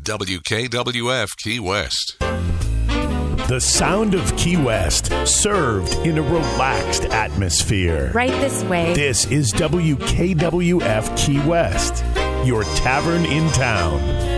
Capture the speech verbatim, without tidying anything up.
W K W F Key West. The sound of Key West, served in a relaxed atmosphere. Right this way. This is W K W F Key West, your tavern in town.